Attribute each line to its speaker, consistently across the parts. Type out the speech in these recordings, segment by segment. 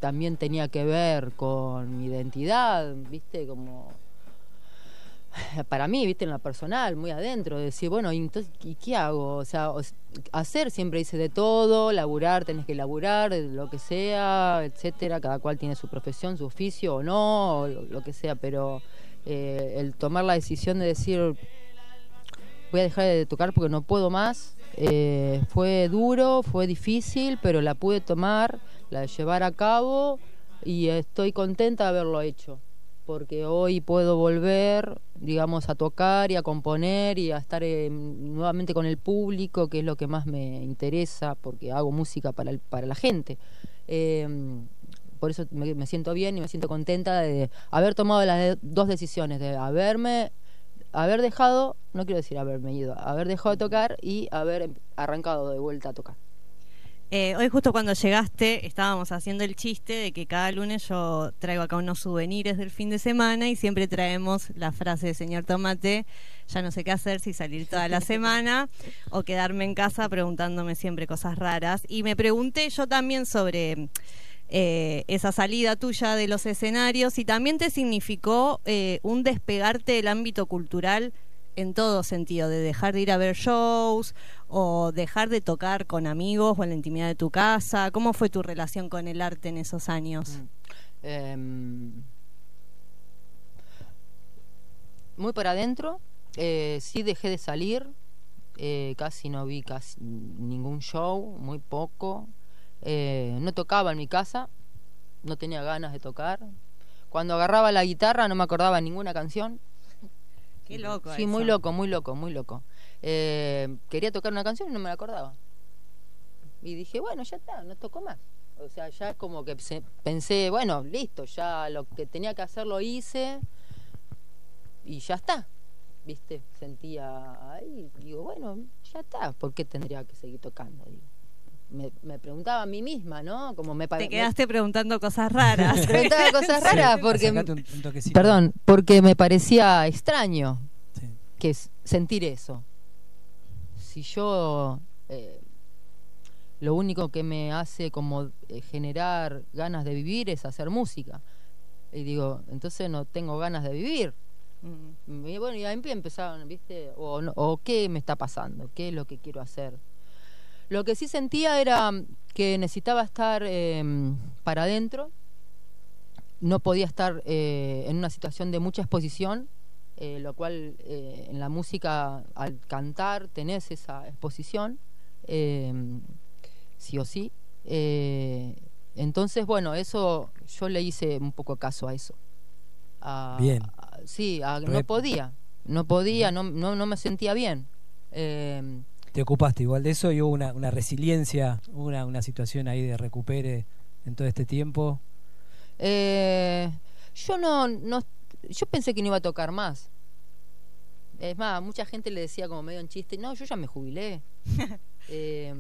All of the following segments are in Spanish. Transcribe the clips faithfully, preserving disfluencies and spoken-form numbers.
Speaker 1: también tenía que ver con mi identidad, ¿viste? Como para mí, ¿viste? En lo personal, muy adentro, decir, bueno, ¿y, entonces, ¿y qué hago? O sea, hacer siempre hice de todo, laburar, tenés que laburar, lo que sea, etcétera, cada cual tiene su profesión, su oficio o no, o lo, lo que sea, pero eh, el tomar la decisión de decir, voy a dejar de tocar porque no puedo más, eh, fue duro, fue difícil, pero la pude tomar, la de llevar a cabo y estoy contenta de haberlo hecho, porque hoy puedo volver, digamos, a tocar y a componer y a estar eh, nuevamente con el público, que es lo que más me interesa, porque hago música para, el, para la gente. Eh, por eso me, me siento bien y me siento contenta de haber tomado las de, dos decisiones, de haberme... haber dejado, no quiero decir haberme ido, haber dejado de tocar y haber arrancado de vuelta a tocar.
Speaker 2: Eh, hoy justo cuando llegaste estábamos haciendo el chiste de que cada lunes yo traigo acá unos souvenirs del fin de semana y siempre traemos la frase de señor Tomate, ya no sé qué hacer, si salir toda la semana o quedarme en casa preguntándome siempre cosas raras. Y me pregunté yo también sobre... Eh, esa salida tuya de los escenarios y también te significó eh, un despegarte del ámbito cultural en todo sentido, de dejar de ir a ver shows o dejar de tocar con amigos o en la intimidad de tu casa. ¿Cómo fue tu relación con el arte en esos años?
Speaker 1: Mm. Eh, muy para adentro, eh, sí dejé de salir, eh, casi no vi casi ningún show, muy poco. Eh, no tocaba en mi casa, no tenía ganas de tocar. Cuando agarraba la guitarra no me acordaba ninguna canción.
Speaker 2: Qué loco.
Speaker 1: Sí,
Speaker 2: eso.
Speaker 1: muy loco, muy loco, muy loco. Eh, quería tocar una canción y no me la acordaba. Y dije, bueno, ya está, no toco más. O sea, ya es como que pensé, bueno, listo, ya lo que tenía que hacer lo hice y ya está. ¿Viste? Sentía ahí, digo, bueno, ya está, ¿por qué tendría que seguir tocando? Digo. Me, me preguntaba a mí misma, ¿no? Como me
Speaker 2: Te quedaste me... preguntando cosas raras.
Speaker 1: Me preguntaba cosas raras porque...
Speaker 3: Un, un
Speaker 1: perdón, porque me parecía extraño
Speaker 3: sí.
Speaker 1: que es sentir eso. Si yo... Eh, lo único que me hace como eh, generar ganas de vivir es hacer música. Y digo, entonces no tengo ganas de vivir. Mm. Y bueno, y ahí empezaron, ¿viste? O, no, o qué me está pasando, qué es lo que quiero hacer. Lo que sí sentía era que necesitaba estar eh, para adentro, no podía estar eh, en una situación de mucha exposición, eh, lo cual eh, en la música al cantar tenés esa exposición, eh, sí o sí. Eh, entonces, bueno, eso yo le hice un poco caso a eso. A,
Speaker 3: bien.
Speaker 1: A, sí, a, no podía, no podía, no, no, no me sentía bien. Eh,
Speaker 3: Te ocupaste igual de eso y hubo una, una resiliencia, una, una situación ahí de recupere en todo este tiempo.
Speaker 1: Eh, yo no, no, yo pensé que no iba a tocar más. Es más, mucha gente le decía como medio en chiste, no, yo ya me jubilé. eh,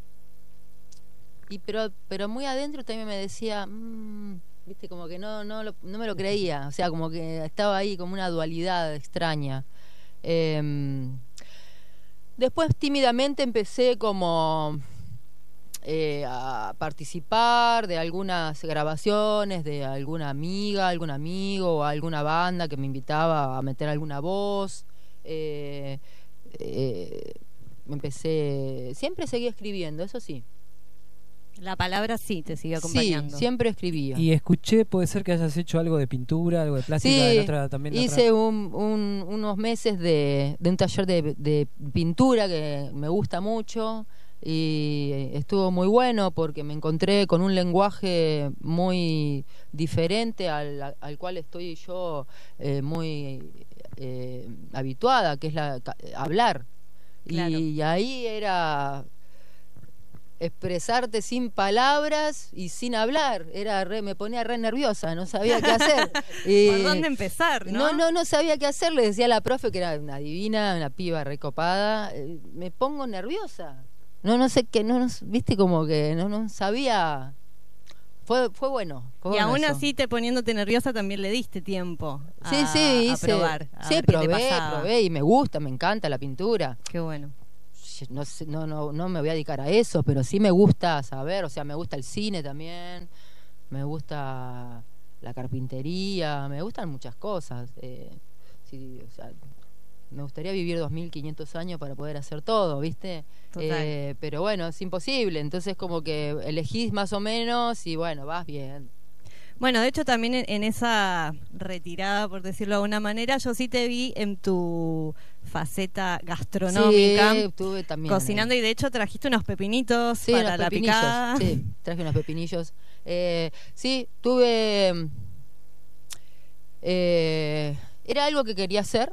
Speaker 1: y pero, pero muy adentro también me decía, mmm, viste, como que no, no, lo, no me lo creía. O sea, como que estaba ahí como una dualidad extraña. Eh, Después tímidamente empecé como eh, a participar de algunas grabaciones de alguna amiga, algún amigo o alguna banda que me invitaba a meter alguna voz. Eh, eh, empecé, siempre seguí escribiendo, eso sí.
Speaker 2: La palabra sí te sigue acompañando.
Speaker 1: Sí, siempre escribía.
Speaker 3: Y escuché, puede ser que hayas hecho algo de pintura, algo de plástica.
Speaker 1: Sí,
Speaker 3: en otra, también
Speaker 1: hice
Speaker 3: otra...
Speaker 1: un, un, unos meses de, de un taller de, de pintura que me gusta mucho y estuvo muy bueno porque me encontré con un lenguaje muy diferente al, al cual estoy yo eh, muy eh, habituada, que es la hablar.
Speaker 2: Claro.
Speaker 1: Y, y ahí era... expresarte sin palabras y sin hablar, era re, me ponía re nerviosa, no sabía qué hacer.
Speaker 2: Y, ¿por dónde empezar? ¿no?
Speaker 1: no, no, no sabía qué hacer, le decía a la profe, que era una divina, una piba recopada, eh, me pongo nerviosa. No, no sé qué, no, no, viste como que no, no sabía. Fue, fue bueno. Fue
Speaker 2: y
Speaker 1: bueno
Speaker 2: aún
Speaker 1: eso.
Speaker 2: así te poniéndote nerviosa también le diste tiempo a,
Speaker 1: sí, sí,
Speaker 2: a
Speaker 1: hice,
Speaker 2: probar. A
Speaker 1: sí,
Speaker 2: ver qué te
Speaker 1: probé,
Speaker 2: pasaba.
Speaker 1: probé y me gusta, me encanta la pintura.
Speaker 2: Qué bueno.
Speaker 1: No, no, no, no me voy a dedicar a eso, pero sí me gusta saber, o sea, me gusta el cine también. me gusta la carpintería, me gustan muchas cosas. Eh, sí, o sea, me gustaría vivir dos mil quinientos años para poder hacer todo, ¿viste? Eh, pero bueno, es imposible. Entonces como que elegís más o menos y bueno, vas bien.
Speaker 2: Bueno, de hecho también en, en esa retirada, por decirlo de alguna manera, yo sí te vi en tu faceta gastronómica.
Speaker 1: Sí, tuve también.
Speaker 2: Cocinando, eh. y de hecho trajiste unos pepinitos
Speaker 1: sí,
Speaker 2: para
Speaker 1: unos
Speaker 2: la
Speaker 1: pepinillos,
Speaker 2: picada.
Speaker 1: Sí, traje unos pepinillos. Eh, sí, tuve... Eh, era algo que quería hacer.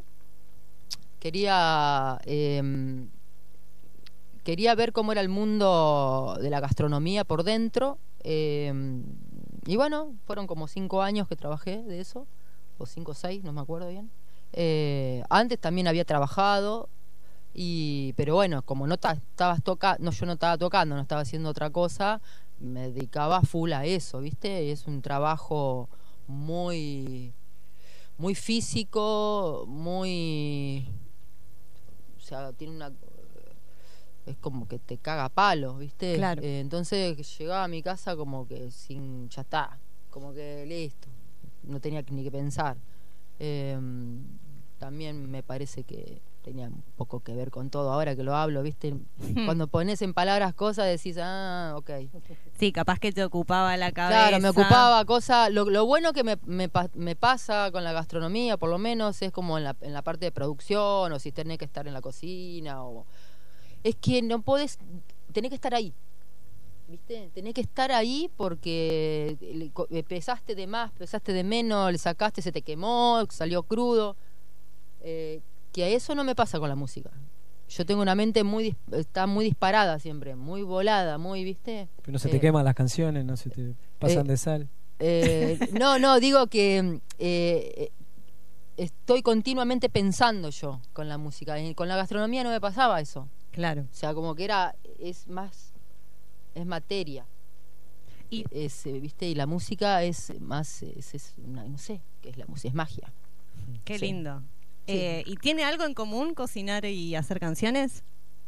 Speaker 1: Quería... Eh, quería ver cómo era el mundo de la gastronomía por dentro. Eh, y bueno, fueron como cinco años que trabajé de eso, o cinco o seis, no me acuerdo bien. Eh, antes también había trabajado, y pero bueno, como no ta, estabas toca, no, yo no estaba tocando, no estaba haciendo otra cosa, me dedicaba full a eso, ¿viste? Y es un trabajo muy, muy físico, muy, o sea, tiene una, es como que te caga palos, ¿viste?
Speaker 2: Claro.
Speaker 1: Eh, entonces llegaba a mi casa como que sin, ya está, como que listo, no tenía ni que pensar. Eh, también me parece que tenía un poco que ver con todo, ahora que lo hablo, ¿viste? Cuando pones en palabras cosas decís, ah, ok.
Speaker 2: Sí, capaz que te ocupaba la cabeza.
Speaker 1: Claro, me ocupaba cosas. Lo, lo bueno que me, me, me pasa con la gastronomía, por lo menos, es como en la, en la parte de producción, o si tenés que estar en la cocina, o... es que no podés, tenés que estar ahí, ¿viste? Tenés que estar ahí porque pesaste de más, pesaste de menos, le sacaste, se te quemó, salió crudo. Eh, que a eso no me pasa con la música. Yo tengo una mente muy, está muy disparada siempre, muy volada, muy, ¿viste?
Speaker 3: Pero no se
Speaker 1: eh,
Speaker 3: te queman las canciones, no se te pasan eh, de sal.
Speaker 1: Eh, no, no, digo que eh, estoy continuamente pensando yo con la música. Con la gastronomía no me pasaba eso.
Speaker 2: Claro.
Speaker 1: O sea, como que era, es más, es materia. Y es, ¿viste? Y la música es más, es, es una, no sé, qué es la música, es magia.
Speaker 2: Qué
Speaker 1: sí.
Speaker 2: lindo.
Speaker 1: Sí.
Speaker 2: Eh, ¿Y tiene algo en común cocinar y hacer canciones?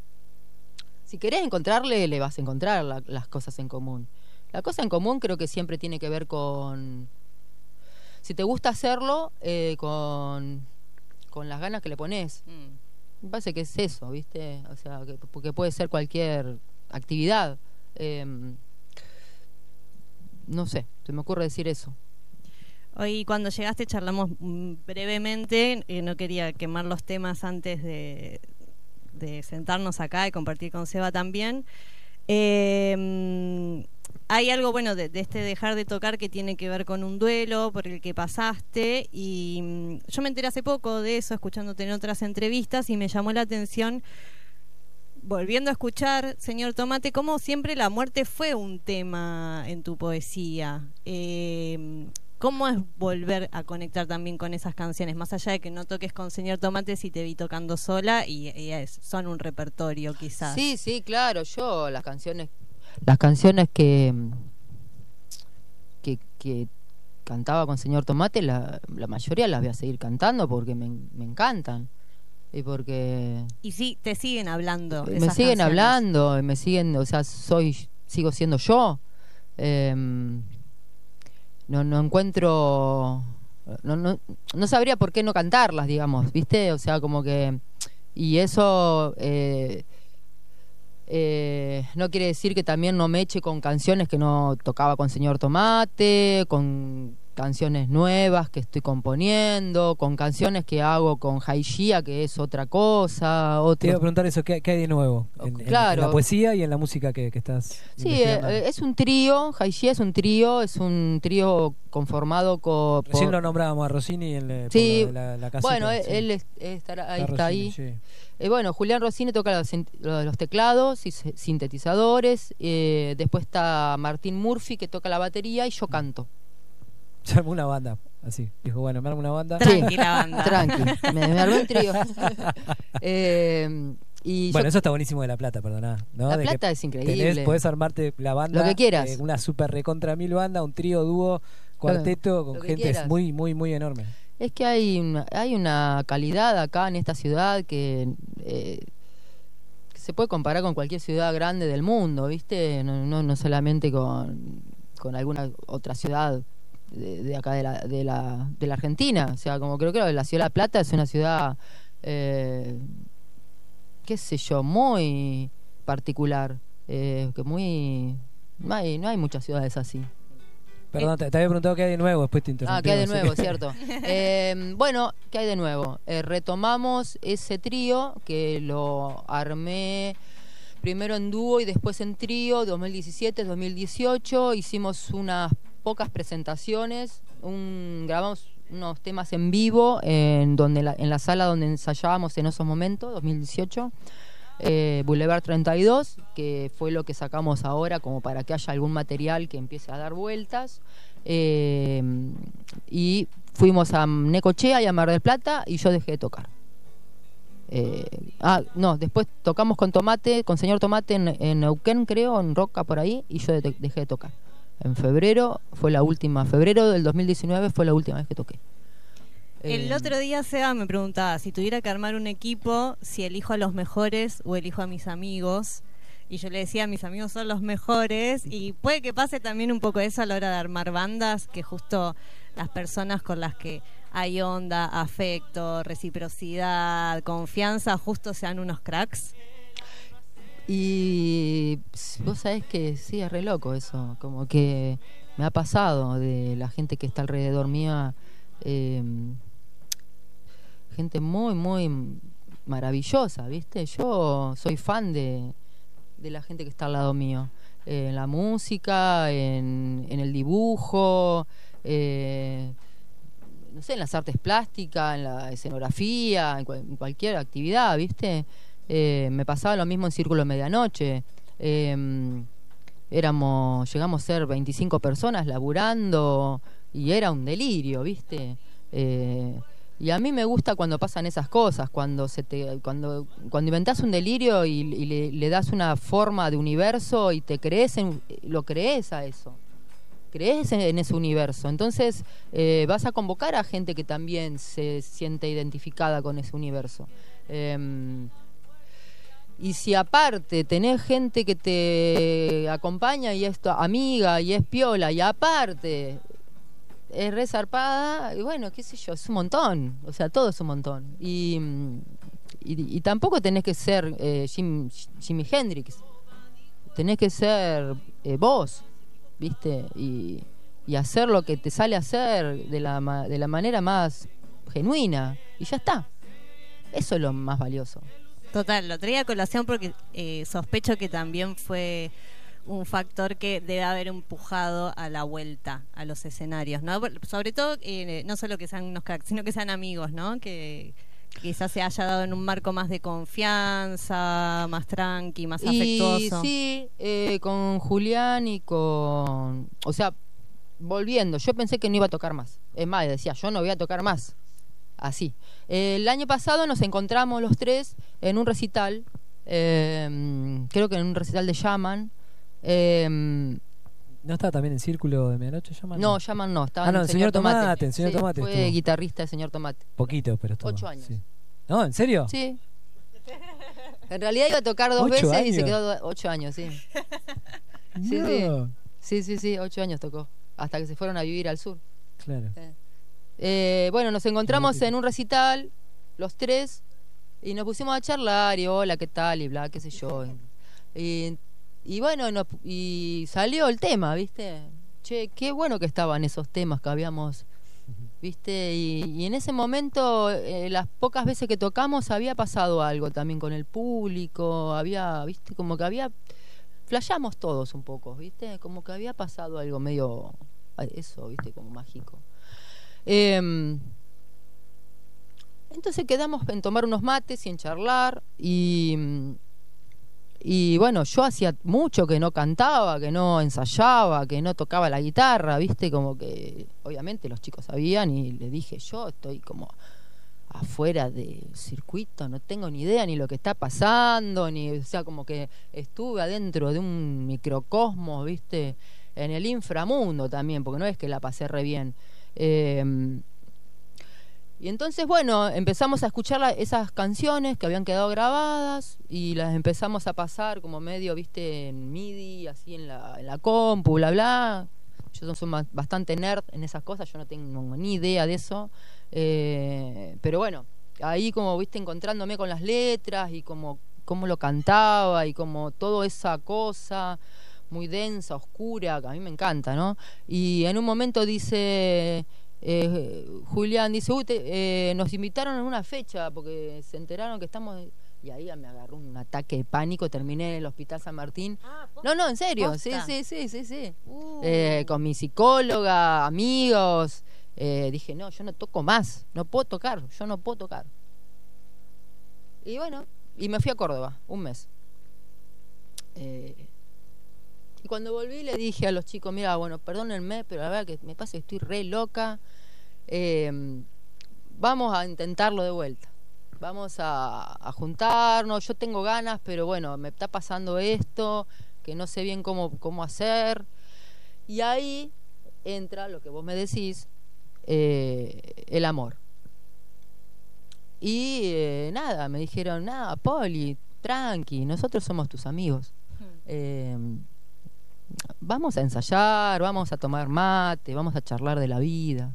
Speaker 1: Si querés encontrarle, le vas a encontrar la, las cosas en común. La cosa en común creo que siempre tiene que ver con, si te gusta hacerlo, eh, con, con las ganas que le pones. Mm. Me parece que es eso, ¿viste? O sea, que, porque puede ser cualquier actividad. Eh, no sé, se me ocurre decir eso.
Speaker 2: Hoy cuando llegaste charlamos brevemente, eh, no quería quemar los temas antes de, de sentarnos acá y compartir con Seba también. Eh, hay algo bueno de, de este dejar de tocar que tiene que ver con un duelo por el que pasaste, y mm, yo me enteré hace poco de eso escuchándote en otras entrevistas y me llamó la atención, volviendo a escuchar, señor Tomate, cómo siempre la muerte fue un tema en tu poesía. Eh, ¿Cómo es volver a conectar también con esas canciones? Más allá de que no toques con señor Tomate, si te vi tocando sola y, y es, son un repertorio quizás.
Speaker 1: Sí, sí, claro. Yo las canciones, las canciones que que, que cantaba con señor Tomate, la, la mayoría las voy a seguir cantando porque me, me encantan. Y porque...
Speaker 2: Y sí, te siguen hablando.
Speaker 1: Me
Speaker 2: esas
Speaker 1: siguen
Speaker 2: canciones.
Speaker 1: hablando, me siguen, o sea, soy, sigo siendo yo. Eh, no, no encuentro, no, no, no sabría por qué no cantarlas, digamos, ¿viste? O sea, como que, y eso eh, eh, no quiere decir que también no me eche con canciones que no tocaba con señor Tomate, con canciones nuevas que estoy componiendo, con canciones que hago con Haishia, que es otra cosa. Otro...
Speaker 3: Te iba a preguntar eso, ¿qué, qué hay de nuevo en,
Speaker 1: claro.
Speaker 3: en, en la poesía y en la música que, que estás
Speaker 1: Sí, eh, es un trío, Haishia es un trío, es un trío conformado con...
Speaker 3: Recién
Speaker 1: por...
Speaker 3: lo nombrábamos a Rossini en el,
Speaker 1: sí,
Speaker 3: por la, la, la casita,
Speaker 1: bueno,
Speaker 3: sí.
Speaker 1: él es, estará, ahí,
Speaker 3: está,
Speaker 1: está
Speaker 3: Rossini,
Speaker 1: ahí.
Speaker 3: sí.
Speaker 1: Eh, bueno, Julián Rossini toca los, los teclados y sintetizadores, eh, después está Martín Murphy que toca la batería y yo canto.
Speaker 3: Se armó una banda, así. Dijo, bueno, me armo una banda.
Speaker 2: Tranqui la banda.
Speaker 1: Tranqui, me, me armé un trío. eh, y
Speaker 3: bueno,
Speaker 1: yo,
Speaker 3: eso está buenísimo de La Plata, perdona, ¿no?
Speaker 1: La
Speaker 3: de
Speaker 1: Plata es increíble.
Speaker 3: Tenés, podés armarte la banda.
Speaker 1: Lo que quieras.
Speaker 3: Eh, una super recontra mil banda, un trío, dúo, cuarteto, con gente es muy, muy, muy enorme.
Speaker 1: Es que hay una, hay una calidad acá en esta ciudad que, eh, que se puede comparar con cualquier ciudad grande del mundo, ¿viste? No, no, no solamente con, con alguna otra ciudad de, de acá de la, de, la, de la Argentina. O sea, como creo que la ciudad de La Plata es una ciudad, eh, qué sé yo, muy particular, eh, que muy... No hay, no hay muchas ciudades así.
Speaker 3: Perdón, te, te había preguntado qué hay de nuevo, después te interrumpí.
Speaker 1: Ah, qué hay de nuevo, cierto. Eh, bueno, ¿qué hay de nuevo? Eh, retomamos ese trío que lo armé primero en dúo y después en trío, dos mil diecisiete, dos mil dieciocho. Hicimos unas pocas presentaciones, un, grabamos unos temas en vivo en, donde la, en la sala donde ensayábamos en esos momentos, dos mil dieciocho. Eh, Boulevard treinta y dos, que fue lo que sacamos ahora como para que haya algún material que empiece a dar vueltas, eh, y fuimos a Necochea y a Mar del Plata y yo dejé de tocar. Eh, ah, no, después tocamos con Tomate, con Señor Tomate en, en Neuquén, creo, en Roca por ahí, y yo de, dejé de tocar. En febrero fue la última, febrero del dos mil diecinueve fue la última vez que toqué.
Speaker 2: El
Speaker 1: Eh,
Speaker 2: otro día Seba me preguntaba si tuviera que armar un equipo, si elijo a los mejores o elijo a mis amigos. Y yo le decía, mis amigos son los mejores. Y puede que pase también un poco eso a la hora de armar bandas, que justo las personas con las que hay onda, afecto, reciprocidad, confianza, justo sean unos cracks.
Speaker 1: Y vos sabés que sí, es re loco eso. Como que me ha pasado de la gente que está alrededor mía. Eh, gente muy, muy maravillosa, ¿viste? Yo soy fan de, de la gente que está al lado mío. Eh, en la música, en, en el dibujo, eh, no sé, en las artes plásticas, en la escenografía, en, cual, en cualquier actividad, ¿viste? Eh, me pasaba lo mismo en Círculo Medianoche. Eh, éramos, llegamos a ser veinticinco personas laburando y era un delirio, ¿viste? Eh, y a mí me gusta cuando pasan esas cosas, cuando se te, cuando, cuando inventás un delirio y, y le, le das una forma de universo y te crees en, lo crees a eso, crees en, en ese universo. Entonces eh, vas a convocar a gente que también se siente identificada con ese universo. Eh, y si aparte tenés gente que te acompaña y es tu amiga y es piola y aparte es re zarpada, y bueno, qué sé yo, es un montón, o sea, todo es un montón. Y, y, y tampoco tenés que ser eh, Jim, Jimi Hendrix, tenés que ser eh, vos, ¿viste? Y, y hacer lo que te sale a hacer de la, de la manera más genuina, y ya está. Eso es lo más valioso.
Speaker 2: Total, lo traía a colación porque eh, sospecho que también fue un factor que debe haber empujado a la vuelta a los escenarios, ¿no? Sobre todo, eh, no solo que sean unos cracks, sino que sean amigos, ¿no? Que quizás se haya dado en un marco más de confianza, más tranqui, más afectuoso.
Speaker 1: Y sí, eh, con Julián y con... O sea, volviendo, yo pensé que no iba a tocar más. Es más, decía, yo no voy a tocar más. Así. Eh, el año pasado nos encontramos los tres en un recital, eh, creo que en un recital de Yaman. Eh,
Speaker 3: ¿No estaba también en Círculo de Medianoche? ¿Llaman?
Speaker 1: no, Yaman no, estaba
Speaker 3: ah, no,
Speaker 1: en
Speaker 3: el Señor Tomate.
Speaker 1: Tomate.
Speaker 3: El Señor
Speaker 1: Sí,
Speaker 3: Tomate
Speaker 1: fue
Speaker 3: estuvo.
Speaker 1: guitarrista del Señor Tomate.
Speaker 3: Poquito, pero estuvo.
Speaker 1: Ocho años.
Speaker 3: Sí. ¿No? ¿En serio?
Speaker 1: Sí. En realidad iba a tocar dos
Speaker 3: ¿Ocho
Speaker 1: veces
Speaker 3: años?
Speaker 1: y se quedó do- ocho años, sí. Sí,
Speaker 3: No.
Speaker 1: sí. Sí, sí, sí, ocho años tocó. Hasta que se fueron a vivir al sur.
Speaker 3: Claro.
Speaker 1: Eh, eh, bueno, nos encontramos en un recital, los tres, y nos pusimos a charlar y hola, ¿qué tal? Y bla, qué sé yo. Y, y bueno, nos- y salió el tema, ¿viste? Che, qué bueno que estaban esos temas que habíamos, ¿viste? Y, y en ese momento, eh, las pocas veces que tocamos, había pasado algo también con el público, había, ¿viste? Como que había... Flasheamos todos un poco, ¿viste? Como que había pasado algo medio... Eso, ¿viste? Como mágico. Eh, entonces quedamos en tomar unos mates y en charlar. Y, y bueno, yo hacía mucho que no cantaba, que no ensayaba, que no tocaba la guitarra, ¿viste? Como que obviamente los chicos sabían y les dije, yo estoy como afuera del circuito, no tengo ni idea ni lo que está pasando, ni, o sea, como que estuve adentro de un microcosmos, ¿viste? En el inframundo también, porque no es que la pasé re bien. Eh, y entonces, bueno, empezamos a escuchar la, esas canciones que habían quedado grabadas y las empezamos a pasar como medio, ¿viste? En M I D I, así en la, en la compu, bla, bla. yo soy ma- bastante nerd en esas cosas, yo no tengo ni idea de eso, eh, pero bueno, ahí como viste encontrándome con las letras y como cómo lo cantaba y como toda esa cosa muy densa, oscura, que a mí me encanta, ¿no? Y en un momento dice eh, Julián, dice, Uy, te, eh, nos invitaron en una fecha porque se enteraron que estamos... Y ahí me agarró un ataque de pánico, terminé en el Hospital San Martín.
Speaker 2: Ah,
Speaker 1: no, no, en serio, sí,
Speaker 2: ¿posta?
Speaker 1: sí, sí, sí, sí.
Speaker 2: Uh.
Speaker 1: Eh, con mi psicóloga, amigos, eh, dije, no, yo no toco más, no puedo tocar, yo no puedo tocar. Y bueno, y me fui a Córdoba, un mes. Eh, y cuando volví le dije a los chicos, mira, bueno, perdónenme, pero la verdad que me pasa que estoy re loca. Eh, vamos a intentarlo de vuelta. Vamos a, a juntarnos, yo tengo ganas, pero bueno, me está pasando esto, que no sé bien cómo, cómo hacer. Y ahí entra lo que vos me decís, eh, el amor. Y eh, nada, me dijeron, nada, Poli, tranqui, nosotros somos tus amigos. Eh, vamos a ensayar, vamos a tomar mate, vamos a charlar de la vida.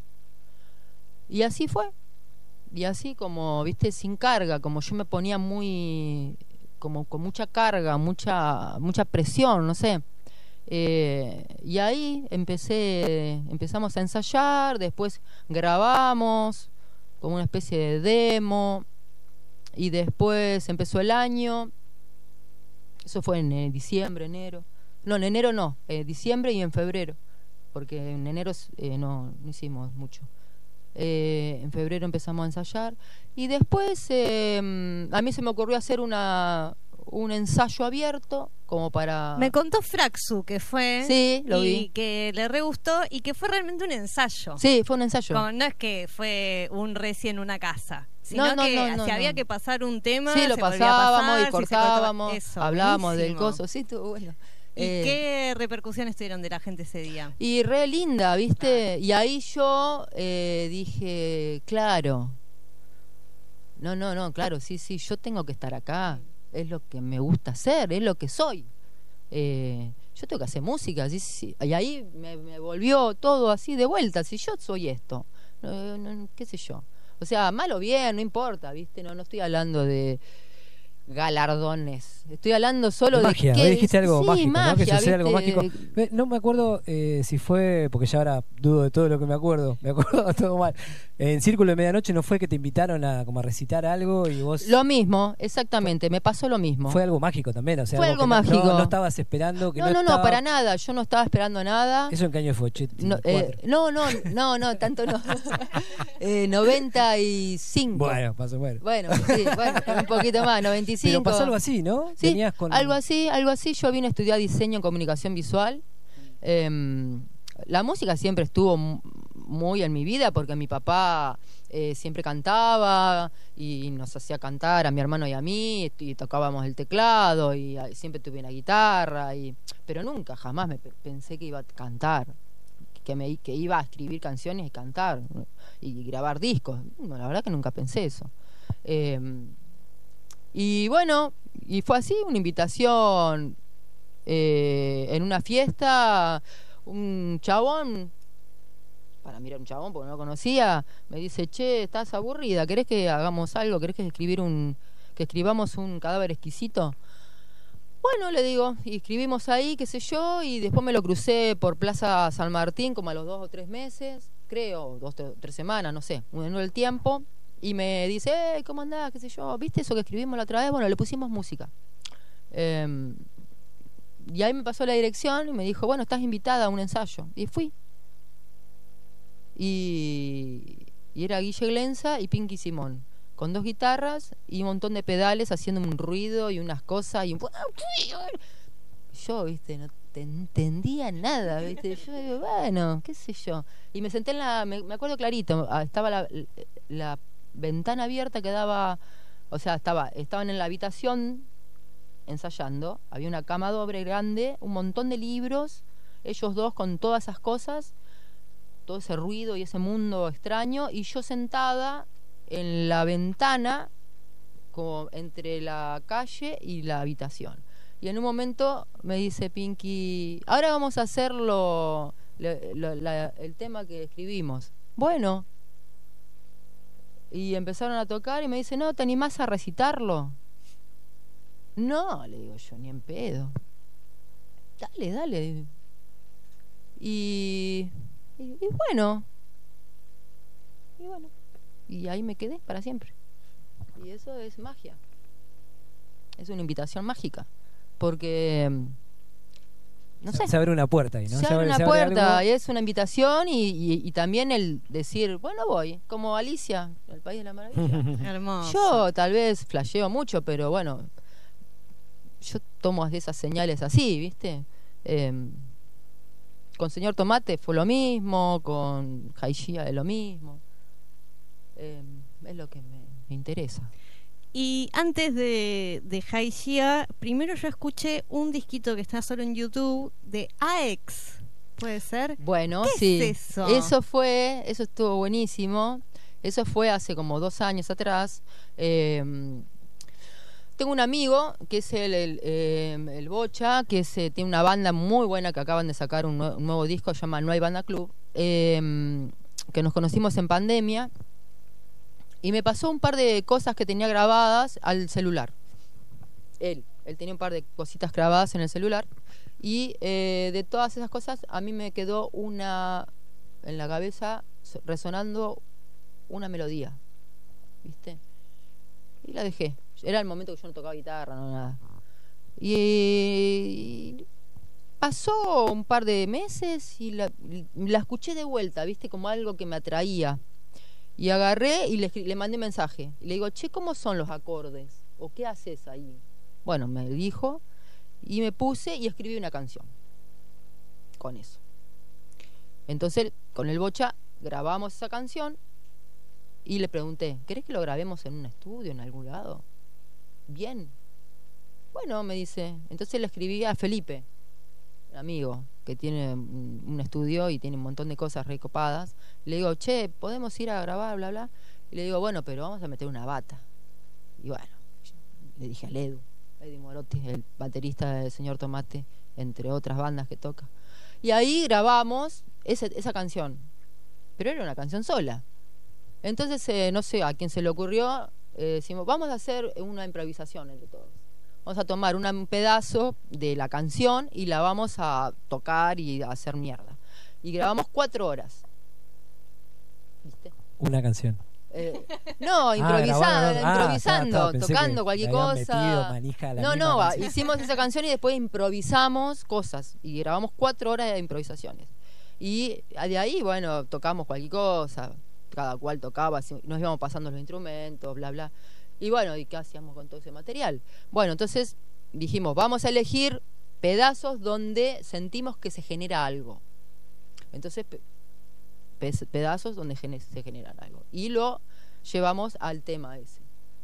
Speaker 1: Y así fue. Y así como, viste, sin carga, como yo me ponía muy, como con mucha carga, mucha, mucha presión, no sé. Eh, y ahí empecé, empezamos a ensayar, después grabamos como una especie de demo, y después empezó el año. Eso fue en eh, diciembre, enero. No, en enero no, eh, diciembre y en febrero, porque en enero eh, no, no hicimos mucho. Eh, en febrero empezamos a ensayar y después eh, a mí se me ocurrió hacer una un ensayo abierto como para...
Speaker 2: Me contó Fraxu que fue
Speaker 1: sí, lo
Speaker 2: y
Speaker 1: vi.
Speaker 2: que le re gustó y que fue realmente un ensayo.
Speaker 1: Sí, fue un ensayo.
Speaker 2: Como, no es que fue un reci en una casa, sino
Speaker 1: no, no,
Speaker 2: que
Speaker 1: no, no,
Speaker 2: si
Speaker 1: no.
Speaker 2: había que pasar un tema,
Speaker 1: sí, lo
Speaker 2: se volvía
Speaker 1: pasábamos
Speaker 2: a pasar,
Speaker 1: y
Speaker 2: si
Speaker 1: cortábamos,
Speaker 2: se cortaba- Eso,
Speaker 1: hablábamos del
Speaker 2: buenísimo.
Speaker 1: coso, sí, estuvo bueno.
Speaker 2: ¿Y
Speaker 1: Eh,
Speaker 2: qué repercusiones tuvieron de la gente ese día?
Speaker 1: Y re linda, ¿viste? Y ahí yo eh, dije, claro. No, no, no, claro, sí, sí, yo tengo que estar acá. Es lo que me gusta hacer, es lo que soy. Eh, yo tengo que hacer música, sí, sí. Y ahí me, me volvió todo así de vuelta. Si yo soy esto, no, no, qué sé yo. O sea, mal o bien, no importa, ¿viste? No, no estoy hablando de galardones. Estoy hablando solo
Speaker 3: de
Speaker 1: de
Speaker 3: magia.
Speaker 1: que
Speaker 3: Vos dijiste algo
Speaker 1: sí,
Speaker 3: mágico,
Speaker 1: magia,
Speaker 3: ¿no? Que sucede algo
Speaker 1: ¿viste?
Speaker 3: mágico. Ve, No me acuerdo eh, si fue, porque ya ahora dudo de todo lo que me acuerdo. Me acuerdo todo mal. En Círculo de Medianoche no fue que te invitaron a como a recitar algo y vos.
Speaker 1: Lo mismo, exactamente, me pasó lo mismo.
Speaker 3: Fue algo mágico también, o sea,
Speaker 1: Fue
Speaker 3: algo
Speaker 1: algo
Speaker 3: que no-
Speaker 1: mágico.
Speaker 3: No, no estabas esperando que
Speaker 1: no,
Speaker 3: no,
Speaker 1: no, no,
Speaker 3: estaba-
Speaker 1: para nada. Yo no estaba esperando nada.
Speaker 3: ¿Eso en qué año fue? ochenta y
Speaker 1: No,
Speaker 3: cuatro.
Speaker 1: eh, no, no, no, no, tanto no. eh, noventa y cinco.
Speaker 3: Bueno, pasó bueno.
Speaker 1: Bueno, sí, bueno, un poquito más, noventa y cinco.
Speaker 3: Pero pasó algo así, ¿no?
Speaker 1: Sí,
Speaker 3: Venías con...
Speaker 1: algo así, algo así. Yo vine a estudiar diseño en comunicación visual. Eh, la música siempre estuvo m- muy en mi vida porque mi papá eh, siempre cantaba y nos hacía cantar a mi hermano y a mí y, y tocábamos el teclado y, ah, siempre tuve una guitarra y pero nunca jamás me pe- pensé que iba a cantar, que me que iba a escribir canciones y cantar y grabar discos. No, la verdad que nunca pensé eso. Eh, y bueno, y fue así, una invitación eh, en una fiesta, un chabón, para mirar un chabón porque no lo conocía, me dice, che, estás aburrida, ¿querés que hagamos algo? ¿Querés que escribir un, que escribamos un cadáver exquisito? Bueno, le digo, y escribimos ahí, qué sé yo, y después me lo crucé por Plaza San Martín como a los dos o tres meses, creo, dos o tres semanas, no sé, uno el tiempo. Y me dice, hey, ¿cómo andás? ¿Qué sé yo? ¿Viste eso que escribimos la otra vez? Bueno, le pusimos música. Eh, y ahí me pasó la dirección y me dijo, bueno, estás invitada a un ensayo. Y fui. Y, y era Guille Glenza y Pinky Simón, con dos guitarras y un montón de pedales haciendo un ruido y unas cosas. Y un... Yo, viste, no te entendía nada, viste. Yo digo, bueno, qué sé yo. Y me senté en la... Me, me acuerdo clarito, estaba la... la ventana abierta que daba, o sea, estaba estaban en la habitación ensayando, había una cama doble grande, un montón de libros, ellos dos con todas esas cosas, todo ese ruido y ese mundo extraño, y yo sentada en la ventana como entre la calle y la habitación. Y en un momento me dice Pinky, ahora vamos a hacerlo le- lo- la- el tema que escribimos. Bueno, y empezaron a tocar y me dice, no, ¿te animás a recitarlo? No, le digo yo, ni en pedo. Dale, dale. Y, y, y bueno, y bueno, y ahí me quedé para siempre. Y eso es magia. Es una invitación mágica. Porque, no sé,
Speaker 3: Se abre una puerta ahí, ¿no?
Speaker 1: se abre una
Speaker 3: se
Speaker 1: puerta
Speaker 3: algo.
Speaker 1: y es una invitación y, y, y también el decir, bueno, voy, como Alicia, el País de la Maravilla.
Speaker 2: Hermoso.
Speaker 1: Yo tal vez flasheo mucho, pero bueno, yo tomo de esas señales así, ¿viste? Eh, con Señor Tomate fue lo mismo, con Haishia es lo mismo. Eh, es lo que me, me interesa.
Speaker 2: Y antes de, de Haishia, primero yo escuché un disquito que está solo en YouTube de A X. ¿Puede ser?
Speaker 1: Bueno,
Speaker 2: ¿Qué
Speaker 1: sí.
Speaker 2: es eso?
Speaker 1: Eso fue, eso estuvo buenísimo. Eso fue hace como dos años atrás. Eh, tengo un amigo que es el, el, eh, el Bocha, que es, eh, tiene una banda muy buena que acaban de sacar un, nue- un nuevo disco, se llama No hay Banda Club, eh, que nos conocimos en pandemia. Y me pasó un par de cosas que tenía grabadas al celular. Él, él tenía un par de cositas grabadas en el celular. Y eh, de todas esas cosas, a mí me quedó una en la cabeza so- resonando una melodía. ¿Viste? Y la dejé. Era el momento que yo no tocaba guitarra, no nada. Y pasó un par de meses y la, la escuché de vuelta, ¿viste? Como algo que me atraía. Y agarré y le, escri- le mandé un mensaje. Y le digo, che, ¿cómo son los acordes? ¿O qué haces ahí? Bueno, me dijo y me puse y escribí una canción con eso. Entonces, con el Bocha grabamos esa canción y le pregunté, ¿querés que lo grabemos en un estudio, en algún lado? Bien. Bueno, me dice. Entonces le escribí a Felipe, un amigo que tiene un, un estudio y tiene un montón de cosas recopadas. Le digo, che, ¿podemos ir a grabar, bla, bla? Y le digo, bueno, pero vamos a meter una bata. Y bueno, le dije al Edu, Eddie Morotti, el baterista del Señor Tomate, entre otras bandas que toca. Y ahí grabamos ese, esa canción. Pero era una canción sola. Entonces, eh, no sé a quién se le ocurrió, eh, decimos, vamos a hacer una improvisación entre todos. Vamos a tomar una- un pedazo de la canción y la vamos a tocar y a hacer mierda. Y grabamos cuatro horas. ¿Viste?
Speaker 3: Una canción.
Speaker 1: Eh, no,
Speaker 3: Ah,
Speaker 1: improvisa-
Speaker 3: grabaron, ah,
Speaker 1: improvisando,
Speaker 3: está, está, pensé
Speaker 1: tocando
Speaker 3: que
Speaker 1: cualquier
Speaker 3: le habían
Speaker 1: cosa.
Speaker 3: metido manija a la
Speaker 1: No,
Speaker 3: misma
Speaker 1: no,
Speaker 3: canción.
Speaker 1: hicimos esa canción y después improvisamos cosas. Y grabamos cuatro horas de improvisaciones. Y de ahí, bueno, tocamos cualquier cosa. Cada cual tocaba, así, nos íbamos pasando los instrumentos, bla, bla. Y bueno, ¿y qué hacíamos con todo ese material? Bueno, entonces dijimos, vamos a elegir pedazos donde sentimos que se genera algo. Entonces, pe- pe- pedazos donde gene- se genera algo. Y lo llevamos al tema ese.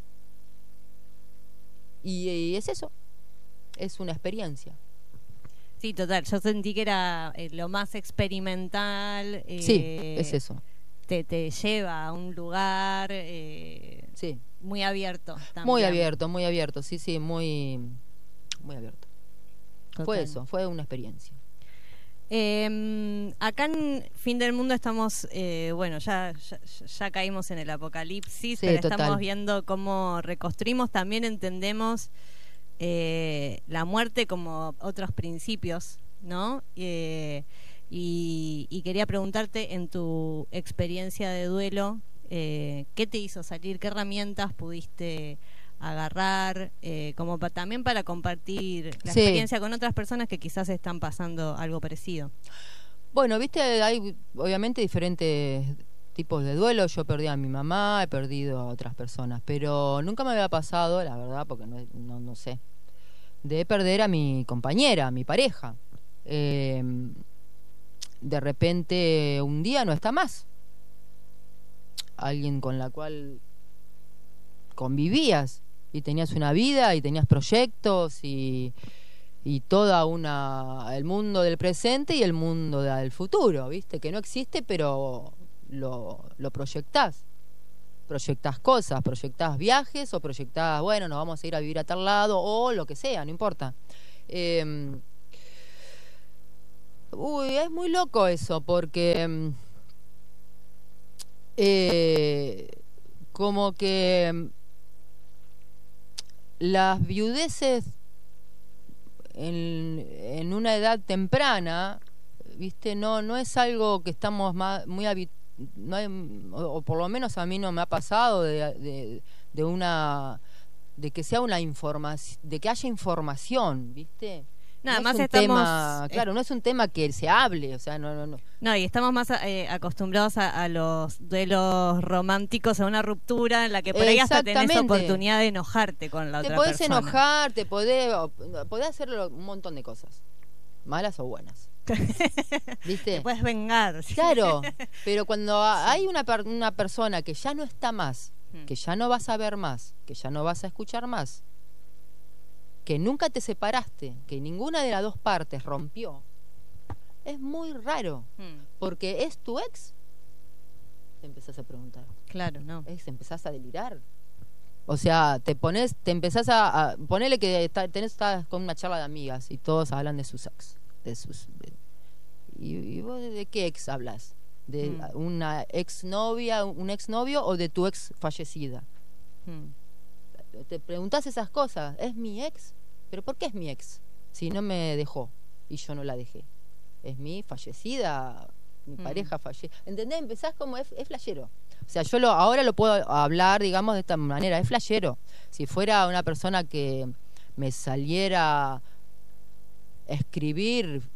Speaker 1: Y, y es eso. Es una experiencia.
Speaker 2: Sí, total. Yo sentí que era eh, lo más experimental. eh,
Speaker 1: Sí, es eso.
Speaker 2: Te, te lleva a un lugar eh,
Speaker 1: Sí.
Speaker 2: muy abierto. También.
Speaker 1: Muy abierto, muy abierto. Sí, sí, muy, muy abierto.
Speaker 2: Total.
Speaker 1: Fue eso, fue una experiencia.
Speaker 2: Eh, acá en Fin del Mundo estamos, eh, bueno, ya, ya, ya caímos en el apocalipsis,
Speaker 1: Sí,
Speaker 2: pero
Speaker 1: total.
Speaker 2: estamos viendo cómo reconstruimos, también entendemos eh, la muerte como otros principios, ¿no? Eh, y, y quería preguntarte, en tu experiencia de duelo, eh, ¿qué te hizo salir? ¿Qué herramientas pudiste agarrar? Eh, como pa- también para compartir la
Speaker 1: Sí.
Speaker 2: experiencia con otras personas que quizás están pasando algo parecido.
Speaker 1: Bueno, viste, hay obviamente diferentes tipos de duelo. Yo perdí a mi mamá, he perdido a otras personas, pero nunca me había pasado, la verdad, porque no, no, no sé, de perder a mi compañera, a mi pareja. Eh, de repente, un día no está más. Alguien con la cual convivías y tenías una vida y tenías proyectos y, y toda una el mundo del presente y el mundo del futuro, viste, que no existe, pero lo, lo proyectás. Proyectás cosas, proyectás viajes o proyectás, bueno, nos vamos a ir a vivir a tal lado o lo que sea, no importa. Eh, Uy, es muy loco eso, porque mm, eh, como que mm, las viudeces en, en una edad temprana, viste, no no es algo que estamos más, muy habituados, no hay, o, o por lo menos a mí no me ha pasado de, de, de una de que sea una información, de que haya información, viste.
Speaker 2: Nada
Speaker 1: no
Speaker 2: más
Speaker 1: es un
Speaker 2: estamos
Speaker 1: tema, claro, no es un tema que se hable, o sea, no no no.
Speaker 2: No, y estamos más eh, acostumbrados a, a los duelos románticos, a una ruptura en la que por ahí hasta tenés
Speaker 1: Exactamente.
Speaker 2: oportunidad de enojarte con la
Speaker 1: Te
Speaker 2: otra
Speaker 1: podés
Speaker 2: persona.
Speaker 1: enojar, te podés, o- podés hacer un montón de cosas, malas o buenas, ¿viste?
Speaker 2: Te puedes vengar.
Speaker 1: Claro, pero cuando a- hay una, per- una persona que ya no está más,
Speaker 2: Mm.
Speaker 1: que ya no vas a ver más, que ya no vas a escuchar más, que nunca te separaste, que ninguna de las dos partes rompió, es muy raro,
Speaker 2: Mm,
Speaker 1: porque es tu ex, te empezás a preguntar,
Speaker 2: Claro, no.
Speaker 1: es, empezás a delirar. O sea, te pones, te empezás a, a ponele que está- tenés, estás con una charla de amigas y todos hablan de sus ex, de sus de- y, y vos de qué ex hablas, de
Speaker 2: Mm.
Speaker 1: una exnovia, un exnovio o de tu ex fallecida.
Speaker 2: Mm.
Speaker 1: Te preguntás esas cosas, ¿es mi ex? ¿Pero por qué es mi ex? Si no me dejó y yo no la dejé. ¿Es mi fallecida? Mi
Speaker 2: Mm.
Speaker 1: pareja fallecida. ¿Entendés? Empezás como es, es flashero. O sea, yo lo, ahora lo puedo hablar, digamos, de esta manera, es flashero. Si fuera una persona que me saliera a escribir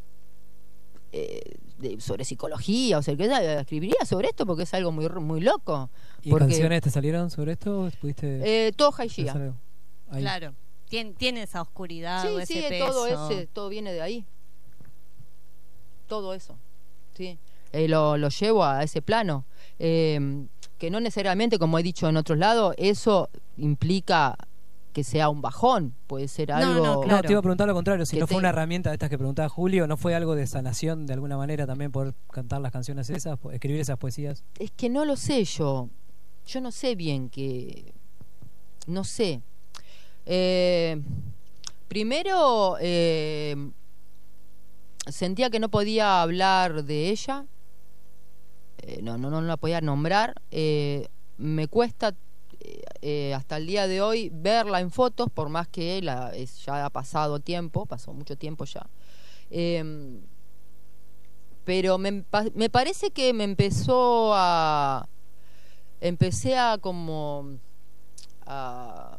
Speaker 1: eh, de- sobre psicología, o sea, que ella escribiría sobre esto porque es algo muy muy loco.
Speaker 3: ¿Y
Speaker 1: Porque-
Speaker 3: canciones te salieron sobre esto? ¿Pudiste
Speaker 1: Eh, todo Haishia.
Speaker 3: pensar algo? Ahí.
Speaker 2: Claro. Tien- tiene esa oscuridad o
Speaker 1: Sí,
Speaker 2: ese
Speaker 1: sí,
Speaker 2: peso.
Speaker 1: todo ese, todo viene de ahí. Todo eso, sí. Eh, lo, lo llevo a ese plano. Eh, que no necesariamente, como he dicho en otros lados, eso implica que sea un bajón. Puede ser
Speaker 2: No,
Speaker 1: algo...
Speaker 2: no,
Speaker 3: No,
Speaker 2: claro.
Speaker 3: te iba a preguntar lo contrario, si
Speaker 1: Que
Speaker 3: no fue
Speaker 1: te-
Speaker 3: una herramienta de estas que preguntaba Julio, ¿no fue algo de sanación de alguna manera también poder cantar las canciones esas, po- escribir esas poesías?
Speaker 1: Es que no lo sé yo. Yo no sé bien que... No sé. Eh, primero, eh, sentía que no podía hablar de ella. Eh, no, no, no la podía nombrar. Eh, me cuesta eh, eh, hasta el día de hoy verla en fotos, por más que la, es, ya ha pasado tiempo, pasó mucho tiempo ya. Eh, pero me, pa- me parece que me empezó a... Empecé a como... a,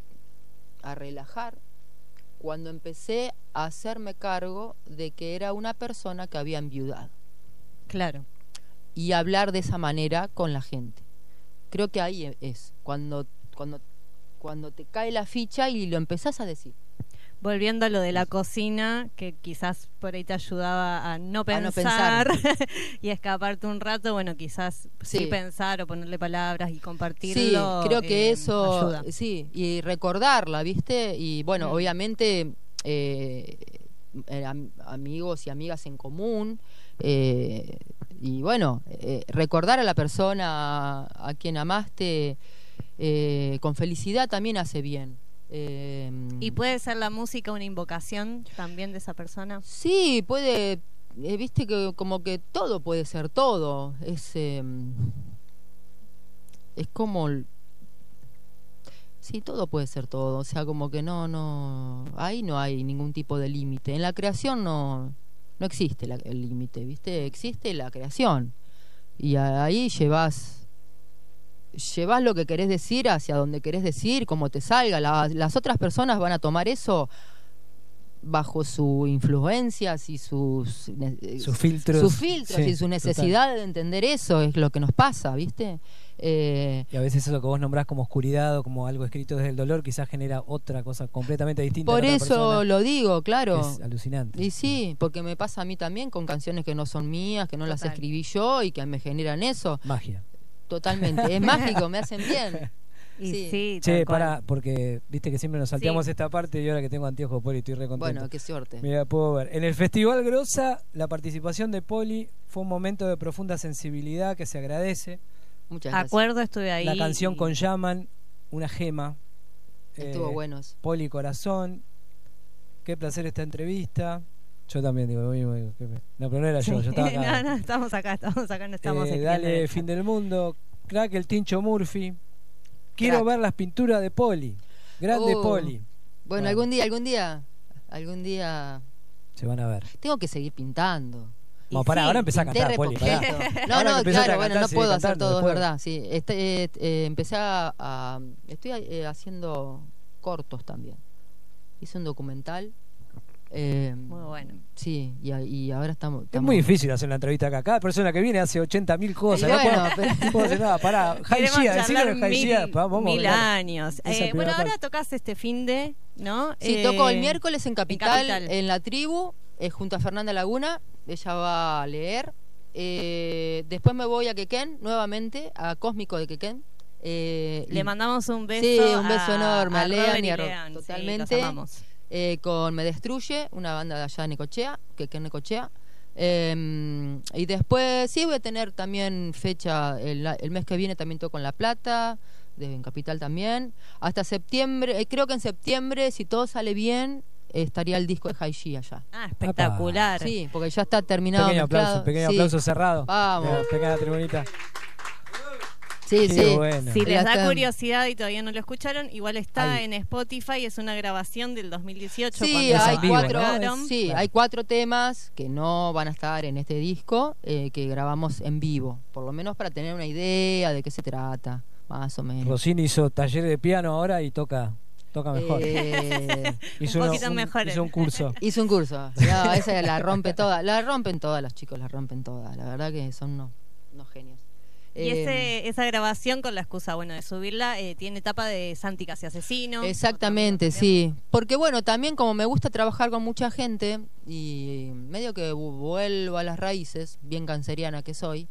Speaker 1: a relajar cuando empecé a hacerme cargo de que era una persona que había enviudado
Speaker 2: Claro.
Speaker 1: y hablar de esa manera con la gente. Creo que ahí e- es cuando cuando cuando te cae la ficha y lo empezás a decir.
Speaker 2: Volviendo a lo de la cocina, que quizás por ahí te ayudaba a no
Speaker 1: A no
Speaker 2: pensar, y escaparte un rato, bueno, quizás sí,
Speaker 1: Sí.
Speaker 2: pensar o ponerle palabras y
Speaker 1: Sí,
Speaker 2: compartirlo.
Speaker 1: creo que
Speaker 2: eh,
Speaker 1: eso,
Speaker 2: ayuda.
Speaker 1: sí, y recordarla, ¿viste? Y bueno,
Speaker 2: Mm.
Speaker 1: obviamente eh, eh, am- amigos y amigas en común, eh, y bueno, eh, recordar a la persona a, a quien amaste eh, con felicidad también hace bien. Eh,
Speaker 2: ¿Y puede ser la música una invocación también de esa persona?
Speaker 1: Sí, puede, eh, viste que como que todo puede ser todo, es eh, es como el- sí, todo puede ser todo, o sea, como que no no ahí no hay ningún tipo de límite. En la creación no no existe la- el límite, ¿viste? Existe la creación. Y a- ahí llevas llevas lo que querés decir hacia donde querés decir, como te salga. La- las otras personas van a tomar eso bajo su influencias y sus ne-
Speaker 3: Sus filtros.
Speaker 1: sus filtros
Speaker 3: Sí,
Speaker 1: y su necesidad de entender eso es lo que nos pasa, ¿viste? Eh,
Speaker 3: Y a veces eso que vos nombrás como oscuridad o como algo escrito desde el dolor quizás genera otra cosa completamente distinta.
Speaker 1: por
Speaker 3: en otra
Speaker 1: eso
Speaker 3: persona.
Speaker 1: lo digo, claro.
Speaker 3: Es alucinante.
Speaker 1: Y sí, porque me pasa a mí también con canciones que no son mías, que no las
Speaker 2: Total.
Speaker 1: escribí yo y que me generan eso.
Speaker 3: Magia.
Speaker 1: Totalmente. Es mágico, me hacen bien.
Speaker 2: Y
Speaker 1: Sí.
Speaker 2: sí,
Speaker 3: Che,
Speaker 2: tal cual.
Speaker 3: para, porque viste que siempre nos salteamos
Speaker 2: Sí.
Speaker 3: esta parte y ahora que tengo anteojos, Poli, estoy re contento.
Speaker 1: Bueno, qué suerte.
Speaker 3: Mira, puedo ver. En el Festival Grosa, la participación de Poli fue un momento de profunda sensibilidad que se agradece.
Speaker 1: Muchas gracias.
Speaker 2: Acuerdo, estuve ahí.
Speaker 3: La canción
Speaker 2: y-
Speaker 3: con Yaman, una gema.
Speaker 1: Estuvo
Speaker 3: Eh,
Speaker 1: bueno eso.
Speaker 3: Poli Corazón. Qué placer esta entrevista. Yo también digo lo mismo. Digo, que me... No, pero no era yo,
Speaker 2: Sí.
Speaker 3: yo estaba acá.
Speaker 2: No, no, estamos acá, estamos acá, no estamos
Speaker 3: Eh,
Speaker 2: en
Speaker 3: dale,
Speaker 2: derecho.
Speaker 3: fin del mundo. Crack el Tincho Murphy. Quiero
Speaker 1: Crack.
Speaker 3: ver las pinturas de Poli. Grande
Speaker 1: Oh.
Speaker 3: Poli.
Speaker 1: Bueno,
Speaker 3: Bueno.
Speaker 1: algún día, algún día, algún día
Speaker 3: Se van a ver.
Speaker 1: tengo que seguir pintando.
Speaker 2: Y
Speaker 3: Bueno, pará,
Speaker 2: sí,
Speaker 3: ahora empezá a
Speaker 1: Pinté
Speaker 3: cantar,
Speaker 1: re
Speaker 3: Poli.
Speaker 1: poquito.
Speaker 3: Pará.
Speaker 1: No,
Speaker 3: Ahora que
Speaker 1: no,
Speaker 3: empezaste
Speaker 1: claro,
Speaker 3: a
Speaker 1: bueno,
Speaker 3: cantar,
Speaker 1: no
Speaker 3: sigue
Speaker 1: puedo hacer
Speaker 3: cantando
Speaker 1: todo, es
Speaker 3: después.
Speaker 1: verdad. Sí, este, eh, eh, empecé a, a- estoy eh, haciendo cortos también. Hice un documental. eh,
Speaker 2: Muy bueno.
Speaker 1: Sí, y, a- y ahora estamos,
Speaker 3: Es
Speaker 1: estamos-
Speaker 3: muy difícil hacer una entrevista acá. Cada persona que viene hace ochenta mil cosas.
Speaker 1: Y
Speaker 3: no,
Speaker 1: bueno,
Speaker 3: puedo,
Speaker 1: pero-
Speaker 3: no puedo hacer nada. Pará.
Speaker 2: Queremos
Speaker 3: Haishia, decirle
Speaker 2: charlar
Speaker 3: a
Speaker 2: mil,
Speaker 3: Haishia. Vamos,
Speaker 2: mil
Speaker 3: claro.
Speaker 2: años.
Speaker 3: Esa
Speaker 2: Eh,
Speaker 3: primera
Speaker 2: bueno, ahora
Speaker 3: parte.
Speaker 2: tocas este fin de, ¿no?
Speaker 1: Sí,
Speaker 2: Eh,
Speaker 1: toco el miércoles en Capital, en,
Speaker 2: Capital.
Speaker 1: la tribu, eh, junto a Fernanda Laguna. Ella va a leer. Eh, después me voy a Quequén, nuevamente, a Cósmico de Quequén. Eh,
Speaker 2: Le
Speaker 1: y-
Speaker 2: mandamos un beso.
Speaker 1: Sí, un beso enorme a Lean
Speaker 2: Robert
Speaker 1: y a Ro-
Speaker 2: Lean, sí,
Speaker 1: totalmente.
Speaker 2: los amamos.
Speaker 1: eh, con Me Destruye, una banda de allá de Necochea, Quequén Necochea. Eh, y después, sí, voy a tener también fecha, el, el mes que viene también toco en La Plata, de, en Capital también. Hasta septiembre, eh, creo que en septiembre, si todo sale bien, eh, estaría el disco de Haishí allá.
Speaker 2: Ah, espectacular.
Speaker 1: Sí, porque ya está terminado.
Speaker 3: Pequeño
Speaker 1: mezclado.
Speaker 3: aplauso, pequeño
Speaker 1: Sí.
Speaker 3: aplauso cerrado.
Speaker 1: Vamos.
Speaker 3: Eh, Pequeña tribunita.
Speaker 1: Sí,
Speaker 3: Qué
Speaker 1: sí.
Speaker 3: bueno.
Speaker 2: Si les
Speaker 1: La
Speaker 2: da
Speaker 1: está-
Speaker 2: curiosidad y todavía no lo escucharon, igual está
Speaker 3: Ahí.
Speaker 2: en Spotify, es una grabación del dos mil dieciocho.
Speaker 1: Sí,
Speaker 2: cuando
Speaker 1: hay
Speaker 3: en vivo,
Speaker 1: cuatro,
Speaker 2: grabaron.
Speaker 1: sí,
Speaker 3: Claro.
Speaker 1: hay cuatro temas que no van a estar en este disco, eh, que grabamos en vivo, por lo menos para tener una idea de qué se trata, más o menos.
Speaker 3: Rossini hizo taller de piano ahora y toca toca mejor.
Speaker 1: Eh,
Speaker 3: hizo
Speaker 2: un
Speaker 3: uno-
Speaker 2: poquito mejor
Speaker 3: Hizo
Speaker 2: él.
Speaker 3: un curso.
Speaker 1: hizo un curso. No, esa la rompe toda, la rompen todas, los chicos la rompen todas. La verdad que son unos, unos genios.
Speaker 2: Y
Speaker 1: Eh,
Speaker 2: ese, esa grabación con la excusa, bueno, de subirla, eh, tiene tapa de Santi Casi Asesino.
Speaker 1: Exactamente,
Speaker 2: Otro amigo
Speaker 1: sí. Porque bueno, también como me gusta trabajar con mucha gente y medio que vu- vuelvo a las raíces, bien canceriana que soy,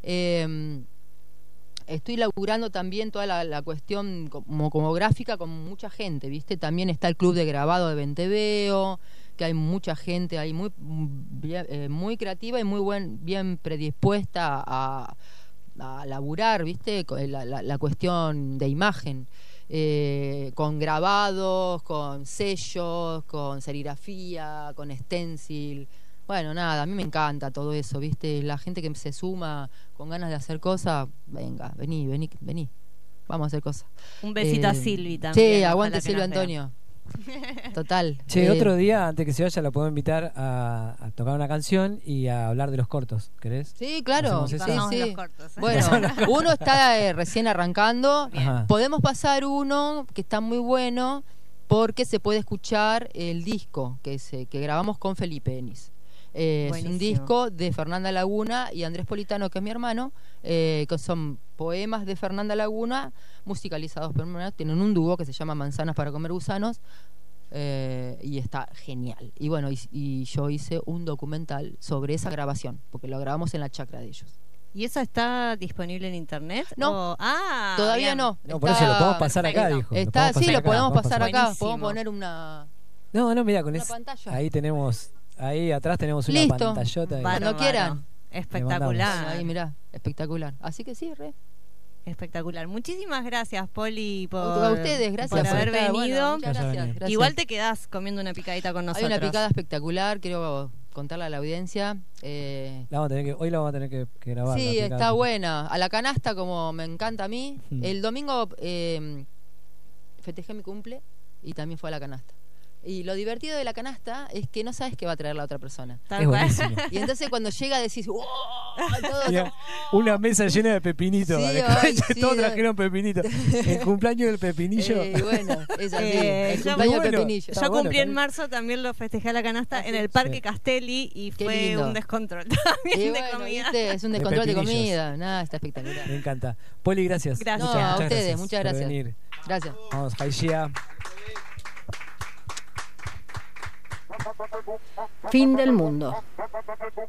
Speaker 1: eh, estoy laburando también toda la, la cuestión como, como gráfica con mucha gente, ¿viste? También está el club de grabado de Venteveo, que hay mucha gente ahí muy, bien, eh, muy creativa y muy buen, bien predispuesta a a laburar, ¿viste? Con La, la, la cuestión de imagen, eh, con grabados, con sellos, con serigrafía, con stencil. Bueno, nada, a mí me encanta todo eso, ¿viste? La gente que se suma con ganas de hacer cosas, venga, vení, vení, vení. Vamos a hacer cosas.
Speaker 2: Un besito a
Speaker 1: Eh,
Speaker 2: Silvi también.
Speaker 1: Sí,
Speaker 2: ojalá
Speaker 1: aguante
Speaker 2: que
Speaker 1: Silvia
Speaker 2: nos vea.
Speaker 1: Antonio. Total.
Speaker 3: Che,
Speaker 1: Eh,
Speaker 3: otro día, antes que se vaya, la puedo invitar a, a tocar una canción y a hablar de los cortos. ¿Querés?
Speaker 1: Sí, claro.
Speaker 3: Hacemos
Speaker 1: Sí,
Speaker 3: esa.
Speaker 2: Pasamos de
Speaker 1: sí.
Speaker 2: los cortos, ¿eh?
Speaker 1: Bueno, uno está eh, recién arrancando.
Speaker 3: Ajá.
Speaker 1: Podemos pasar uno que está muy bueno porque se puede escuchar el disco que, se, que grabamos con Felipe Enis. Eh, es
Speaker 2: Buenísimo.
Speaker 1: un disco de Fernanda Laguna y Andrés Politano, que es mi hermano, eh, que son poemas de Fernanda Laguna musicalizados por mi hermano. Tienen un dúo que se llama Manzanas para comer gusanos. Eh, y está genial. Y bueno, y, y yo hice un documental sobre esa grabación, porque lo grabamos en la chacra de ellos.
Speaker 2: ¿Y eso está disponible en internet?
Speaker 1: No.
Speaker 2: O- ah,
Speaker 1: Todavía
Speaker 2: bien.
Speaker 1: no.
Speaker 3: No, por
Speaker 1: Está-
Speaker 3: eso lo podemos pasar acá,
Speaker 2: perfecto.
Speaker 3: dijo. Lo
Speaker 1: Está,
Speaker 3: podemos
Speaker 1: sí,
Speaker 3: pasar
Speaker 1: lo
Speaker 3: acá,
Speaker 1: podemos pasar acá.
Speaker 2: Buenísimo.
Speaker 1: Podemos poner una.
Speaker 3: No, no, mira, con
Speaker 1: Una
Speaker 3: eso.
Speaker 1: pantalla.
Speaker 3: Ahí tenemos, ahí atrás tenemos una
Speaker 1: Listo.
Speaker 3: pantallota. y-
Speaker 1: Cuando
Speaker 2: Bárbaro.
Speaker 1: quieran.
Speaker 2: Espectacular.
Speaker 1: Ahí, mirá, espectacular. Así que sí, re.
Speaker 2: Espectacular. Muchísimas gracias, Poli, por,
Speaker 1: A ustedes, gracias
Speaker 2: por haber
Speaker 1: estar. Bueno,
Speaker 2: venido.
Speaker 1: muchas
Speaker 3: Gracias,
Speaker 1: gracias,
Speaker 3: vení.
Speaker 1: gracias.
Speaker 2: Igual te quedás comiendo una picadita con
Speaker 1: Hay
Speaker 2: nosotros.
Speaker 1: una picada espectacular, quiero contarle a la audiencia. Eh,
Speaker 3: La vamos a tener que, hoy la vamos a tener que, que grabar.
Speaker 1: sí,
Speaker 3: la picada.
Speaker 1: está buena. A la canasta, como me encanta a mí.
Speaker 3: Hmm.
Speaker 1: El domingo eh, festejé mi cumple y también fue a la canasta. Y lo divertido de la canasta es que no sabes qué va a traer la otra persona.
Speaker 2: Tal
Speaker 3: Es
Speaker 2: cual.
Speaker 3: buenísimo.
Speaker 1: Y entonces cuando llega decís, ¡wow! Todo
Speaker 3: Mira, una mesa llena de pepinitos.
Speaker 1: Sí,
Speaker 3: vale.
Speaker 1: ay, sí,
Speaker 3: Todos
Speaker 1: de-
Speaker 3: trajeron pepinitos. El cumpleaños del pepinillo.
Speaker 1: Eh, bueno, es así.
Speaker 2: Eh,
Speaker 1: el
Speaker 2: yo-
Speaker 1: cumpleaños
Speaker 3: Muy
Speaker 1: de
Speaker 3: bueno.
Speaker 1: Pepinillo.
Speaker 3: Está
Speaker 2: Yo
Speaker 3: bueno,
Speaker 2: cumplí en
Speaker 3: también.
Speaker 2: marzo, también lo festejé a la canasta
Speaker 1: Ah,
Speaker 2: en
Speaker 1: sí.
Speaker 2: el Parque
Speaker 3: Sí.
Speaker 2: Castelli y
Speaker 1: Qué
Speaker 2: fue
Speaker 1: lindo.
Speaker 2: un descontrol también
Speaker 1: Y
Speaker 2: de
Speaker 1: bueno,
Speaker 2: comida.
Speaker 1: ¿viste? Es un
Speaker 3: De
Speaker 1: descontrol de,
Speaker 3: pepinillos.
Speaker 1: comida. Nada, está espectacular.
Speaker 3: Me encanta. Poli, gracias.
Speaker 2: Gracias.
Speaker 1: No,
Speaker 3: Muchas,
Speaker 1: a
Speaker 3: muchas
Speaker 1: ustedes,
Speaker 3: gracias
Speaker 1: muchas
Speaker 3: por
Speaker 1: gracias.
Speaker 3: venir.
Speaker 1: Gracias.
Speaker 3: Vamos, Haishia.
Speaker 1: Fin del mundo.